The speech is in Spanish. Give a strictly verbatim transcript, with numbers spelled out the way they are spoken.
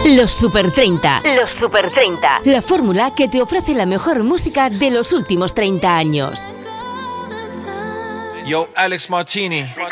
Los Super treinta. Los Super treinta. La fórmula que te ofrece la mejor música de los últimos treinta años. Yo, Alex Martini.